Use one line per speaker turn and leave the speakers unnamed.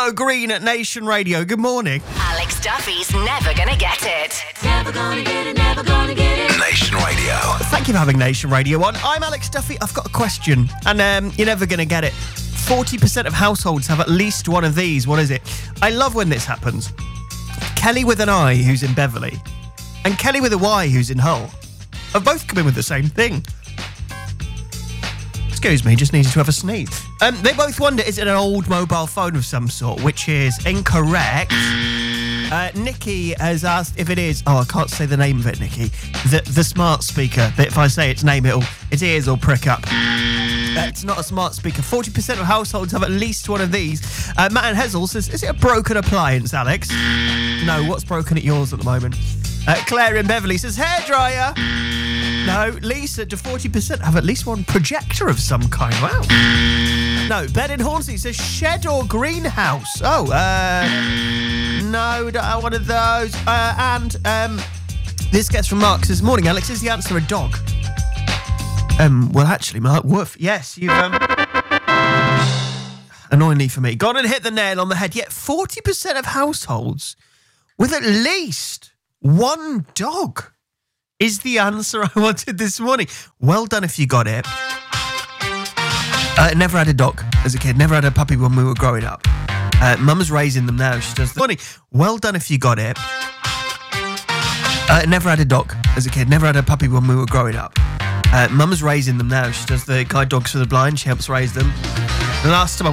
CeeLo Green at Nation Radio. Good morning.
Alex Duffy's Never Gonna Get It.
Never gonna get it, never gonna get it.
Nation Radio.
Thank you for having Nation Radio on. I'm Alex Duffy. I've got a question, and you're never going to get it. 40% of households have at least one of these. What is it? I love when this happens. Kelly with an I, who's in Beverley, and Kelly with a Y, who's in Hull, have both come in with the same thing. Excuse me, just needed to have a sneeze. They both wonder, is it an old mobile phone of some sort, which is incorrect. Nikki has asked if it is. Oh, I can't say the name of it, Nikki. The smart speaker. But if I say its name, its ears will prick up. It's not a smart speaker. 40% of households have at least one of these. Matt and Hazel says, is it a broken appliance, Alex? No, what's broken at yours at the moment? Claire in Beverley says, hairdryer. No, Lisa, do 40% have at least one projector of some kind? Wow. No, Ben in Hornsey says shed or greenhouse. Oh, no, don't have one of those. This gets from Mark, says, morning, Alex, is the answer a dog? Well, actually, Mark, woof. Yes, you've, annoyingly for me, gone and hit the nail on the head. Yet 40% of households with at least one dog is the answer I wanted this morning. Well done if you got it. Never had a dog as a kid. Never had a puppy when we were growing up. Mum's raising them now. She does the funny. Well done if you got it. Never had a dog as a kid. Never had a puppy when we were growing up. Mum's raising them now. She does the guide dogs for the blind. She helps raise them. The last time I